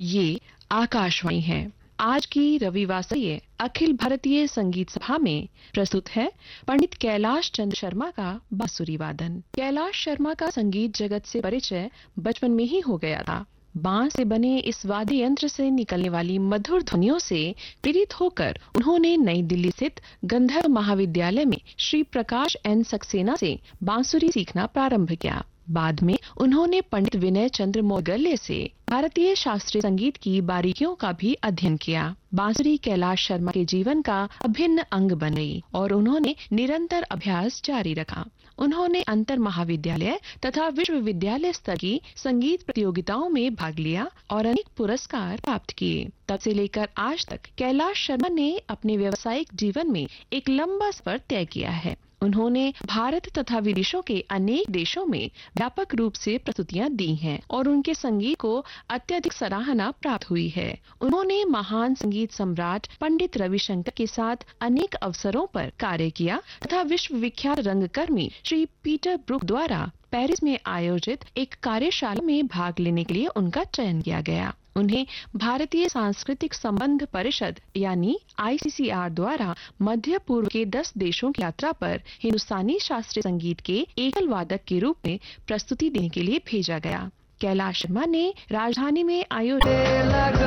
ये आकाशवाणी है। आज की रविवासरीय अखिल भारतीय संगीत सभा में प्रस्तुत है पंडित कैलाश चंद्र शर्मा का बांसुरी वादन। कैलाश शर्मा का संगीत जगत से परिचय बचपन में ही हो गया था। बांस से बने इस वाद्य यंत्र से निकलने वाली मधुर ध्वनियों से प्रेरित होकर उन्होंने नई दिल्ली स्थित गंधर्व महाविद्यालय में श्री प्रकाश एन सक्सेना से बांसुरी सीखना प्रारंभ किया। बाद में उन्होंने पंडित विनय चंद्र मोगल्ले से भारतीय शास्त्रीय संगीत की बारीकियों का भी अध्ययन किया। बांसुरी कैलाश शर्मा के जीवन का अभिन्न अंग बन गई और उन्होंने निरंतर अभ्यास जारी रखा। उन्होंने अंतर महाविद्यालय तथा विश्वविद्यालय स्तर की संगीत प्रतियोगिताओं में भाग लिया और अनेक पुरस्कार प्राप्त किए। तब से लेकर आज तक कैलाश शर्मा ने अपने व्यावसायिक जीवन में एक लंबा सफर तय किया है। उन्होंने भारत तथा विदेशों के अनेक देशों में व्यापक रूप से प्रस्तुतियां दी हैं और उनके संगीत को अत्यधिक सराहना प्राप्त हुई है। उन्होंने महान संगीत सम्राट पंडित रविशंकर के साथ अनेक अवसरों पर कार्य किया तथा विश्व विख्यात रंगकर्मी श्री पीटर ब्रूक द्वारा पेरिस में आयोजित एक कार्यशाला में भाग लेने के लिए उनका चयन किया गया। उन्हें भारतीय सांस्कृतिक संबंध परिषद यानी ICCR द्वारा मध्य पूर्व के 10 देशों की यात्रा पर हिंदुस्तानी शास्त्रीय संगीत के एकल वादक के रूप में प्रस्तुति देने के लिए भेजा गया। कैलाश शर्मा ने राजधानी में आयोजित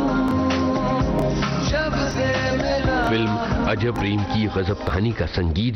फिल्म अजब प्रेम की गजब कहानी का संगीत